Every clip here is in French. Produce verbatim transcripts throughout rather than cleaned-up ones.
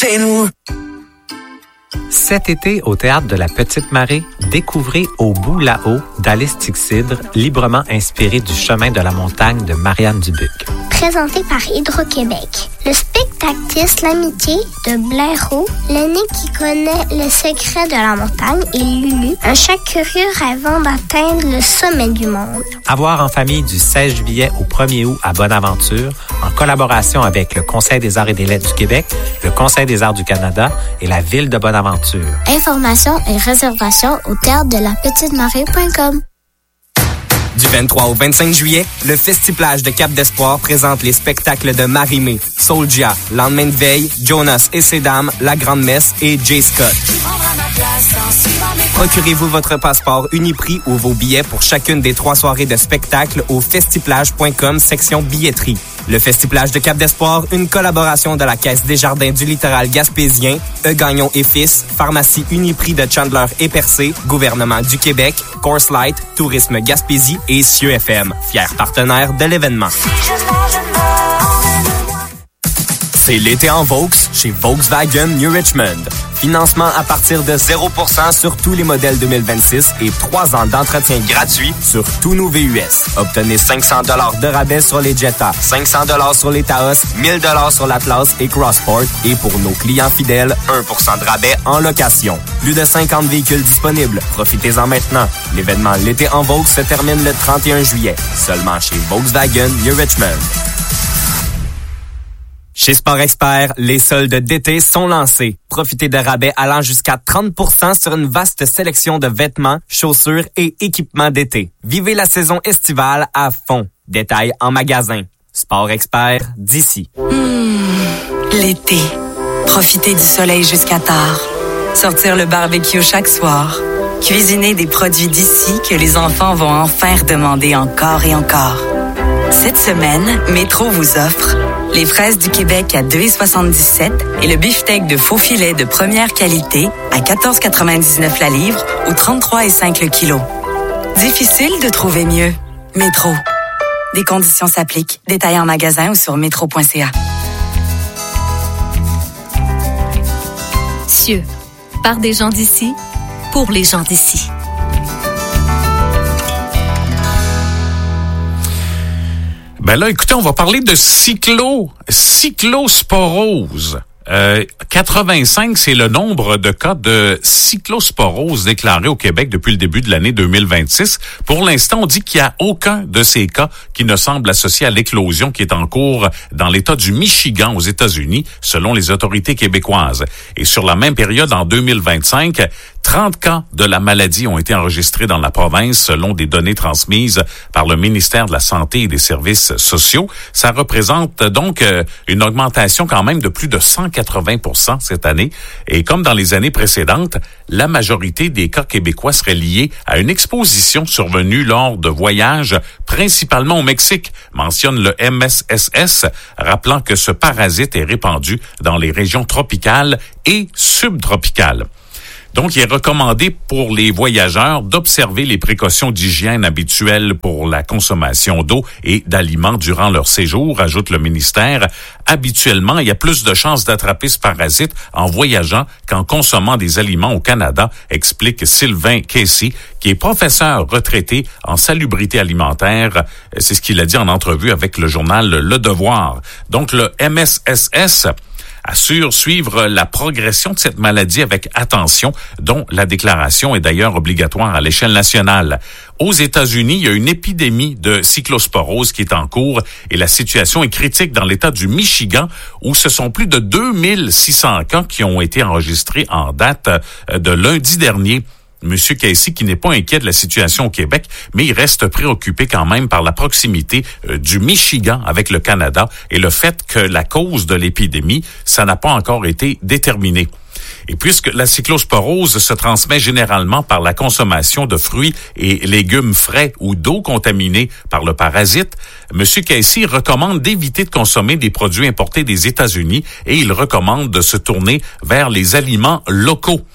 c'est nous. Cet été, au Théâtre de la Petite Marée, découvrez Au bout là-haut d'Alice Tixidre, librement inspiré du chemin de la montagne de Marianne Dubuc. Présenté par Hydro-Québec. Le spectatrice L'amitié de Blaireau, l'aîné qui connaît le secret de la montagne, et Lulu, un chat curieux rêvant d'atteindre le sommet du monde. À voir en famille du seize juillet au premier août à Bonaventure, en collaboration avec le Conseil des arts et des lettres du Québec, le Conseil des arts du Canada et la Ville de Bonaventure. Informations et réservations au théâtre de la petite marée point com. Du vingt-trois au vingt-cinq juillet, le Festiplage de Cap d'Espoir présente les spectacles de Marie-Mé, Soulja, Lendemain de veille, Jonas et ses dames, La Grande Messe et Jay Scott. Procurez-vous votre passeport Uniprix ou vos billets pour chacune des trois soirées de spectacle au festiplage point com, section billetterie. Le Festiplage de Cap d'Espoir, une collaboration de la Caisse des Jardins du littoral gaspésien, E. Gagnon et Fils, Pharmacie Uniprix de Chandler et Percé, Gouvernement du Québec, Coors Light, Tourisme Gaspésie et Cieux F M, fiers partenaires de l'événement. C'est l'été en Vaux chez Volkswagen New Richmond. Financement à partir de zéro pour cent sur tous les modèles deux mille vingt-six et trois ans d'entretien gratuit sur tous nos V U S. Obtenez cinq cents dollars de rabais sur les Jetta, cinq cents dollars sur les Taos, mille dollars sur l'Atlas et Crossport et pour nos clients fidèles, un pour cent de rabais en location. Plus de cinquante véhicules disponibles. Profitez-en maintenant. L'événement L'été en Vaux se termine le trente et un juillet. Seulement chez Volkswagen New Richmond. Chez Sport Expert, les soldes d'été sont lancés. Profitez de rabais allant jusqu'à trente pour cent sur une vaste sélection de vêtements, chaussures et équipements d'été. Vivez la saison estivale à fond. Détails en magasin. Sport Expert d'ici. Mmh, l'été. Profitez du soleil jusqu'à tard. Sortir le barbecue chaque soir. Cuisiner des produits d'ici que les enfants vont enfin redemander encore et encore. Cette semaine, Métro vous offre les fraises du Québec à deux dollars soixante-dix-sept et le beefsteak de faux filet de première qualité à quatorze quatre-vingt-dix-neuf la livre ou trente-trois virgule cinq le kilo. Difficile de trouver mieux. Métro. Des conditions s'appliquent. Détails en magasin ou sur métro point c a. Cieux. Par des gens d'ici, pour les gens d'ici. Ben là, écoutez, on va parler de cyclo, cyclosporose. Euh, quatre-vingt-cinq, c'est le nombre de cas de cyclosporose déclarés au Québec depuis le début de l'année deux mille vingt-six. Pour l'instant, on dit qu'il n'y a aucun de ces cas qui ne semble associé à l'éclosion qui est en cours dans l'État du Michigan aux États-Unis, selon les autorités québécoises. Et sur la même période, en deux mille vingt-cinq, trente cas de la maladie ont été enregistrés dans la province selon des données transmises par le ministère de la Santé et des Services sociaux. Ça représente donc une augmentation quand même de plus de cent quatre-vingts pour cent cette année. Et comme dans les années précédentes, la majorité des cas québécois seraient liés à une exposition survenue lors de voyages principalement au Mexique, mentionne le M S S S, rappelant que ce parasite est répandu dans les régions tropicales et subtropicales. Donc, il est recommandé pour les voyageurs d'observer les précautions d'hygiène habituelles pour la consommation d'eau et d'aliments durant leur séjour, ajoute le ministère. Habituellement, il y a plus de chances d'attraper ce parasite en voyageant qu'en consommant des aliments au Canada, explique Sylvain Casey, qui est professeur retraité en salubrité alimentaire. C'est ce qu'il a dit en entrevue avec le journal Le Devoir. Donc, le M S S S assure suivre la progression de cette maladie avec attention, dont la déclaration est d'ailleurs obligatoire à l'échelle nationale. Aux États-Unis, il y a une épidémie de cyclosporose qui est en cours et la situation est critique dans l'État du Michigan où ce sont plus de deux mille six cents cas qui ont été enregistrés en date de lundi dernier. Monsieur Casey, qui n'est pas inquiet de la situation au Québec, mais il reste préoccupé quand même par la proximité euh, du Michigan avec le Canada et le fait que la cause de l'épidémie, ça n'a pas encore été déterminé. Et puisque la cyclosporose se transmet généralement par la consommation de fruits et légumes frais ou d'eau contaminée par le parasite, M. Casey recommande d'éviter de consommer des produits importés des États-Unis et il recommande de se tourner vers les aliments locaux.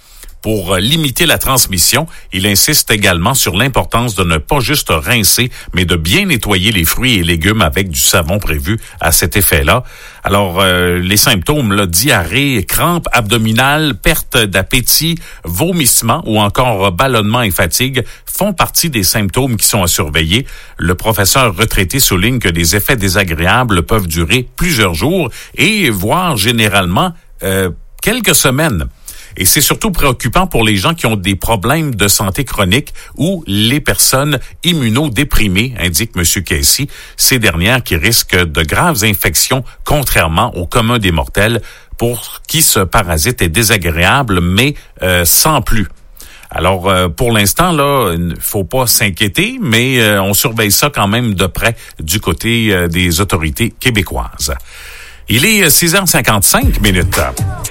pour limiter la transmission. Il insiste également sur l'importance de ne pas juste rincer, mais de bien nettoyer les fruits et légumes avec du savon prévu à cet effet-là. Alors, euh, les symptômes, là, diarrhée, crampes abdominales, perte d'appétit, vomissement ou encore ballonnement et fatigue font partie des symptômes qui sont à surveiller. Le professeur retraité souligne que les effets désagréables peuvent durer plusieurs jours et voire généralement euh, quelques semaines. Et c'est surtout préoccupant pour les gens qui ont des problèmes de santé chronique ou les personnes immunodéprimées, indique M. Casey. Ces dernières qui risquent de graves infections, contrairement au commun des mortels, pour qui ce parasite est désagréable, mais euh, sans plus. Alors, euh, pour l'instant, là, il ne faut pas s'inquiéter, mais euh, on surveille ça quand même de près du côté euh, des autorités québécoises. Il est six heures cinquante-cinq minutes.